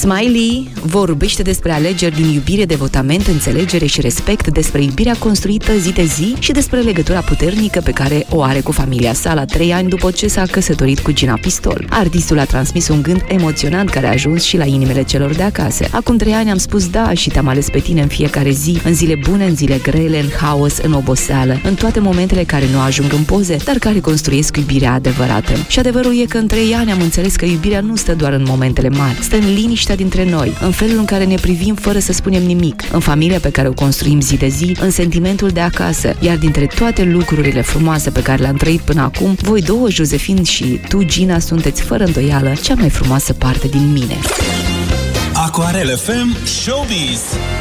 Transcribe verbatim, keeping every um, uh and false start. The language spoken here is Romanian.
Smiley vorbește despre alegeri din iubire, devotament, înțelegere și respect, despre iubirea construită zi de zi și despre legătura puternică pe care o are cu familia sa la trei ani după ce s-a căsătorit cu Gina Pistol. Artistul a transmis un gând emoționant care a ajuns și la inimile celor de acasă. Acum trei ani am spus da și te-am ales pe tine în fiecare zi, în zile bune, în zile grele, în haos, în oboseală, în toate momentele care nu ajung în poze, dar care construiesc iubirea adevărată. Și adevărul e că în trei ani am înțeles că iubirea nu stă doar în momentele mari, stă în liniștea dintre noi, în felul în care ne privim fără să spunem nimic, în familia pe care o construim zi de zi, în sentimentul de acasă. Iar dintre toate lucrurile frumoase pe care le-am trăit până acum, voi două, Josephine și tu, Gina, sunteți fără îndoială cea mai frumoasă parte din mine. Aquarel F M Showbiz.